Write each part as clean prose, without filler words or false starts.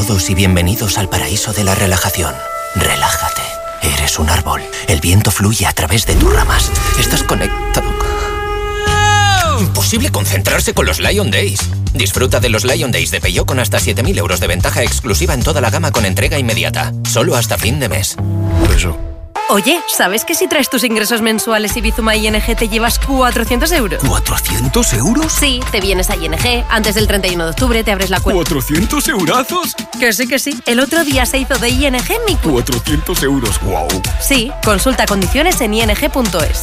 todos y bienvenidos al paraíso de la relajación. Relájate. Eres un árbol. El viento fluye a través de tus ramas. Estás conectado. Imposible concentrarse con los Lion Days. Disfruta de los Lion Days de Peugeot con hasta 7.000 euros de ventaja exclusiva en toda la gama con entrega inmediata. Solo hasta fin de mes. Eso. Oye, ¿sabes que si traes tus ingresos mensuales y Bizuma ING te llevas 400 euros? ¿400 euros? Sí, te vienes a ING, antes del 31 de octubre te abres la cuenta. ¿400 eurazos? Que sí, que sí. El otro día se hizo de ING mi cuenta. 400 euros, wow. Sí, consulta condiciones en ing.es.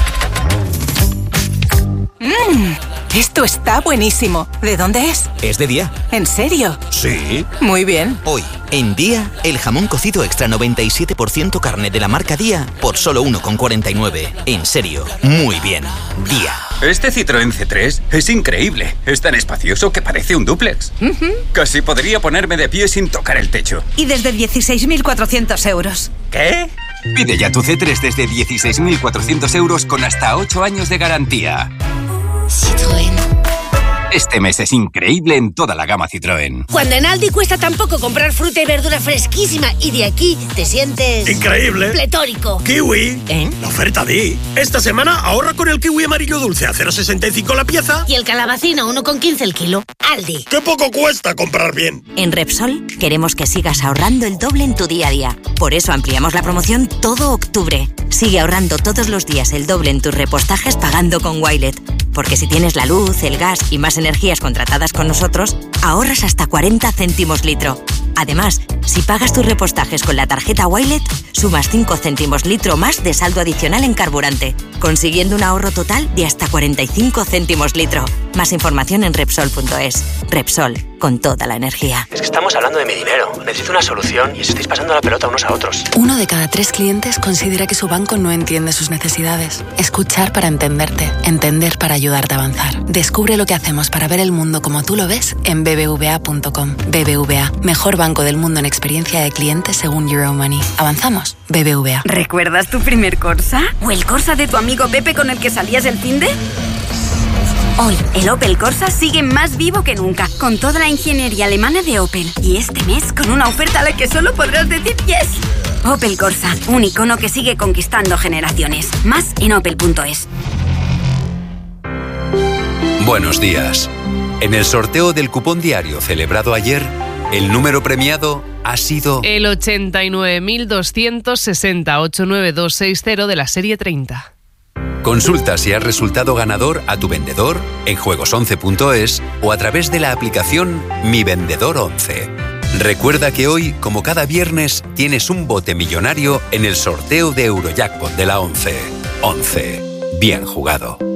Esto está buenísimo. ¿De dónde es? Es de Día. ¿En serio? Sí. Muy bien. Hoy, en Día, el jamón cocido extra 97% carne de la marca Día por solo 1,49. En serio, muy bien. Día. Este Citroën C3 es increíble. Es tan espacioso que parece un dúplex. Casi podría ponerme de pie sin tocar el techo. Y desde 16.400 euros. ¿Qué? Pide ya tu C3 desde 16.400 euros con hasta 8 años de garantía. Citroën. Este mes es increíble en toda la gama Citroën. Cuando en Aldi cuesta tan poco comprar fruta y verdura fresquísima y de aquí te sientes... ¡increíble! ¡Pletórico! ¡Kiwi! La oferta di. Esta semana ahorra con el kiwi amarillo dulce a 0,65 la pieza. Y el calabacín a 1,15 el kilo. Aldi. ¡Qué poco cuesta comprar bien! En Repsol queremos que sigas ahorrando el doble en tu día a día. Por eso ampliamos la promoción todo octubre. Sigue ahorrando todos los días el doble en tus repostajes pagando con Wilet. Porque si tienes la luz, el gas y más energías contratadas con nosotros, ahorras hasta 40 céntimos litro. Además, si pagas tus repostajes con la tarjeta Wilet, sumas 5 céntimos litro más de saldo adicional en carburante, consiguiendo un ahorro total de hasta 45 céntimos litro. Más información en Repsol.es. Repsol, con toda la energía. Es que estamos hablando de mi dinero. Necesito una solución y os estáis pasando la pelota unos a otros. 1 de cada 3 clientes considera que su banco no entiende sus necesidades. Escuchar para entenderte. Entender para ayudarte a avanzar. Descubre lo que hacemos para ver el mundo como tú lo ves en bbva.com. BBVA, mejor banco del mundo en experiencia de clientes según Euromoney. ¿Avanzamos? BBVA. ¿Recuerdas tu primer Corsa? ¿O el Corsa de tu amigo Pepe con el que salías el finde? Hoy, el Opel Corsa sigue más vivo que nunca, con toda la ingeniería alemana de Opel. Y este mes, con una oferta a la que solo podrás decir yes. Opel Corsa, un icono que sigue conquistando generaciones. Más en opel.es. Buenos días. En el sorteo del cupón diario celebrado ayer, el número premiado ha sido... el 89.260-89260 de la serie 30. Consulta si has resultado ganador a tu vendedor en juegos11.es o a través de la aplicación Mi Vendedor 11. Recuerda que hoy, como cada viernes, tienes un bote millonario en el sorteo de Eurojackpot de la 11. 11. Bien jugado.